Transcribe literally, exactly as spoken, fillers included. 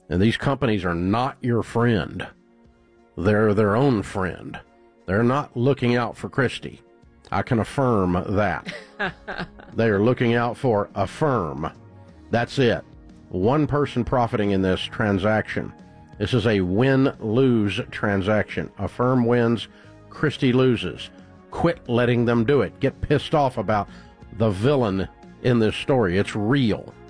And these companies are not your friend. They're their own friend. They're not looking out for Christy. I can affirm that. They are looking out for a firm. That's it. One person profiting in this transaction. This is a win-lose transaction. A firm wins, Christy loses. Quit letting them do it. Get pissed off about the villain in this story. It's real.